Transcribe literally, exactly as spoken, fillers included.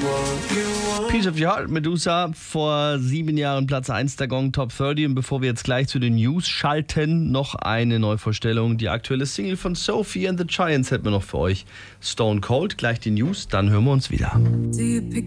Piece of Your Heart, Medusa, vor sieben Jahren Platz eins der Gong Top dreißig. Und bevor wir jetzt gleich zu den News schalten, noch eine Neuvorstellung. Die aktuelle Single von Sophie and the Giants hätten wir noch für euch. Stone Cold, gleich die News, dann hören wir uns wieder.